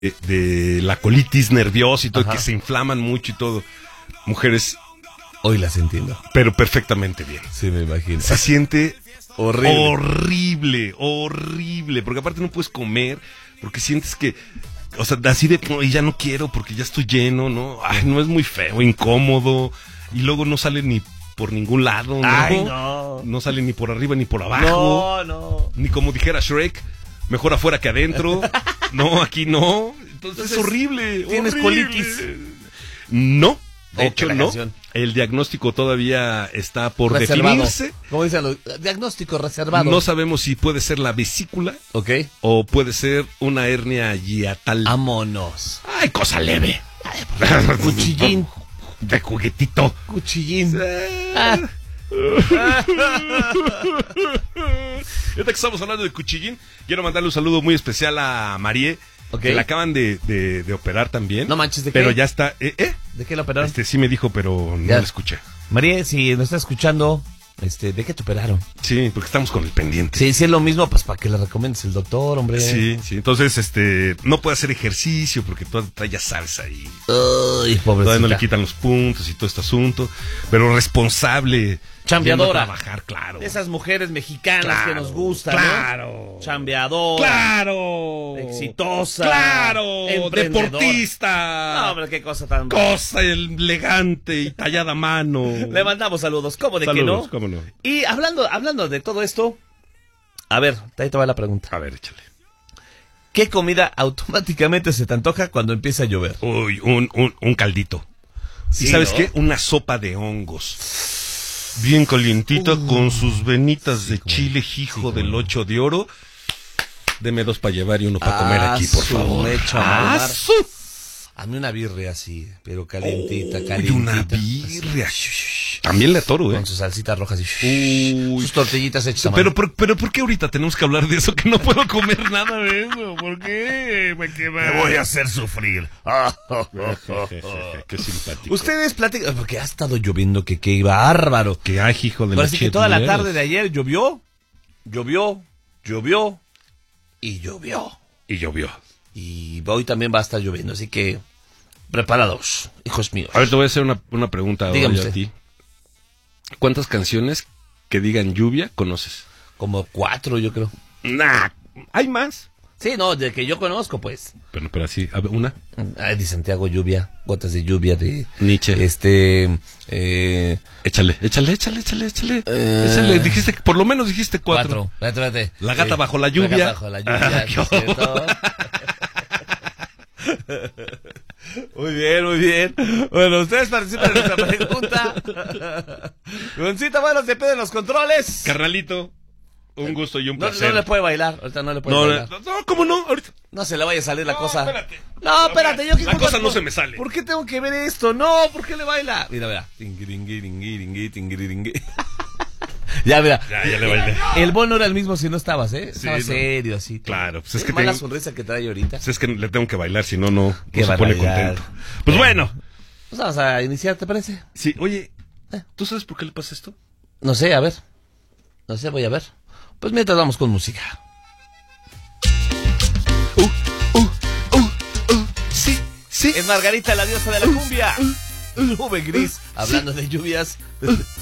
de la colitis nerviosa y todo, Ajá. que se inflaman mucho y todo. Mujeres, Hoy las entiendo. pero perfectamente bien. Sí, me imagino. Se siente Horrible. horrible, porque aparte no puedes comer, porque sientes que, o sea, así de, "Ay, ya no quiero porque ya estoy lleno", ¿no? Ay, no, es muy feo, incómodo, y luego no sale ni por ningún lado, ¿no? Ay, no. No sale ni por arriba ni por abajo. No. Ni como dijera Shrek, mejor afuera que adentro. No, aquí no. Entonces es horrible. ¿tienes horrible. colitis? No, de Oh, hecho qué no. canción. El diagnóstico todavía está por Reservado. definirse. Como dicen los diagnóstico reservado. No sabemos si puede ser la vesícula Ok. o puede ser una hernia hiatal. Vámonos. Ay, cosa leve. Cuchillín. De juguetito. Cuchillín. Ahorita que estamos hablando de cuchillín, quiero mandarle un saludo muy especial a Marie, Ok. que la acaban de operar también. No manches, ¿de qué? Pero ya está. ¿De qué la operaron? Sí me dijo, pero no Ya. lo escuché. María, si nos está escuchando, ¿de qué te operaron? Sí, porque estamos con el pendiente. Sí, si es lo mismo, pues para que le recomiendes el doctor, hombre. Sí. Entonces, no puede hacer ejercicio porque toda ya sabes ahí. Uy, pobrecita. Todavía no le quitan los puntos y todo este asunto. Pero responsable. Chambeadora. Yendo a trabajar, claro. De esas mujeres mexicanas Claro, que nos gustan, claro. ¿no? Chambeadora. Claro. Exitosa. Claro. Emprendedora. Deportista. No, hombre, qué cosa tan... Cosa elegante y tallada a mano. Le mandamos saludos. ¿Cómo de Saludos, que no? cómo no. Y hablando de todo esto, a ver, ahí te va la pregunta. A ver, échale. ¿Qué comida automáticamente se te antoja cuando empieza a llover? Uy, un caldito. Sí, ¿Y sabes ¿no? qué? Una sopa de hongos. Bien calientita, con sus venitas de chile, hijo del 8 de oro. Deme 2 para llevar y 1 para comer aquí, por su favor. mecha, mamar. ¡Su! A mí una birria así, pero calientita, Uy, calientita. una birria. También le atoro, Con sus salsitas rojas y Uy. sus tortillitas hechas a mano. Pero ¿por qué ahorita tenemos que hablar de eso? Que no puedo comer nada de eso. ¿Por qué? Me voy a hacer sufrir. Qué simpático. Ustedes platican, porque ha estado lloviendo, que qué bárbaro. Que hay, hijo de Parece que toda la chedieras. tarde de ayer llovió y llovió. Y llovió. Y hoy también va a estar lloviendo, así que preparados, hijos míos. A ver, te voy a hacer una pregunta Dígame hoy a usted. ti. ¿Cuántas canciones que digan lluvia conoces? Como 4, yo creo. Nah, hay más. Sí, no, de que yo conozco, pues. Pero así, a ver, una. Ay, de Santiago Lluvia, Gotas de Lluvia, de... Nietzsche. Échale. Échale. Dijiste, por lo menos dijiste 4. 4. Espérate. La gata bajo la lluvia. La gata bajo la lluvia. Ah, qué ¿sí es cierto? Muy bien. Bueno, ustedes participan en nuestra pregunta. Goncita, bueno, se piden los controles. Carnalito, un gusto y un placer. No le puede bailar, ahorita no le puede bailar. No, ¿cómo no? Ahorita. No se le vaya a salir la cosa. Espérate. No, espérate, yo La cosa no se me sale. ¿Por qué tengo que ver esto? No, ¿por qué le baila? Mira. Tingiringui. Ya, mira. Ya le bailé. El bono era el mismo si no estabas, ¿eh? Estaba no. serio, así. Claro, pues es Qué que mala tengo- sonrisa que trae ahorita. Pues es que le tengo que bailar, si no Qué se pone barbaridad. contento. Pues bueno. Pues vamos a iniciar, ¿te parece? Sí, oye, ¿tú sabes por qué le pasa esto? No sé, a ver. No sé, voy a ver. Pues mientras vamos con música. Sí. Es Margarita, la diosa de la cumbia. Nube gris. Hablando de lluvias.